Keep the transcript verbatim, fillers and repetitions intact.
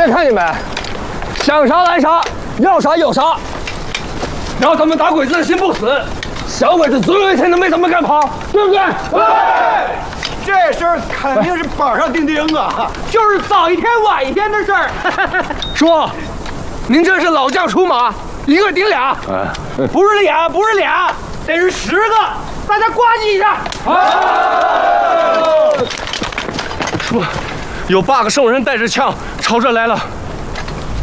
在看你们，想杀来杀，要杀有杀。让他们打鬼子的心不死，小鬼子总有一天能被他们干跑，对不对？对。 这事儿肯定是板上钉钉啊，就是早一天晚一天的事儿。 叔，您这是老将出马，一个顶俩。 嗯，不是俩，不是俩，得是十个，大家呱唧一下。 叔，有八个圣人带着枪朝这来了。